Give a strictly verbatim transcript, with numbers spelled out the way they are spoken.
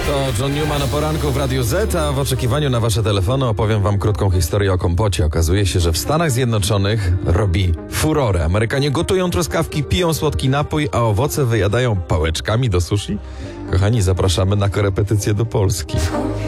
To John Newman o poranku w Radiu Z, a w oczekiwaniu na wasze telefony opowiem wam krótką historię o kompocie. Okazuje się, że w Stanach Zjednoczonych robi furorę. Amerykanie gotują truskawki, piją słodki napój, a owoce wyjadają pałeczkami do sushi. Kochani, zapraszamy na korepetycje do Polski.